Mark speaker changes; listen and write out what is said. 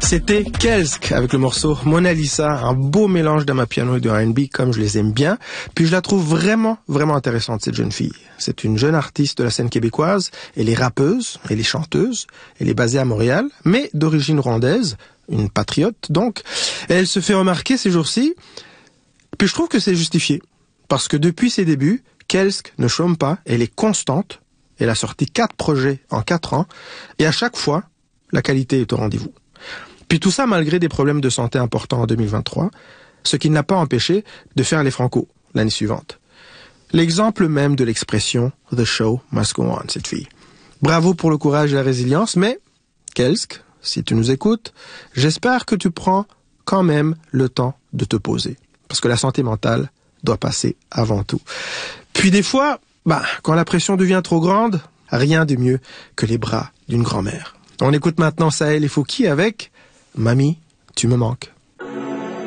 Speaker 1: C'était Kelsk avec le morceau Mona Lisa, un beau mélange d'amapiano et de R&B comme je les aime bien. Puis je la trouve vraiment intéressante, cette jeune fille. C'est une jeune artiste de la scène québécoise. Elle est rappeuse, elle est chanteuse, elle est basée à Montréal, mais d'origine rwandaise, une patriote donc. Et elle se fait remarquer ces jours-ci. Puis je trouve que c'est justifié. Parce que depuis ses débuts, Kelsk ne chôme pas, elle est constante. Elle a sorti 4 projets en 4 ans. Et à chaque fois, la qualité est au rendez-vous. Puis tout ça malgré des problèmes de santé importants en 2023, ce qui ne l'a pas empêché de faire les Franco l'année suivante. L'exemple même de l'expression « The show must go on », cette fille. Bravo pour le courage et la résilience, mais, Kelsk, si tu nous écoutes, j'espère que tu prends quand même le temps de te poser. Parce que la santé mentale doit passer avant tout. Puis des fois, quand la pression devient trop grande, rien de mieux que les bras d'une grand-mère. On écoute maintenant Sahel et Fouki avec « Mamie, tu me manques ».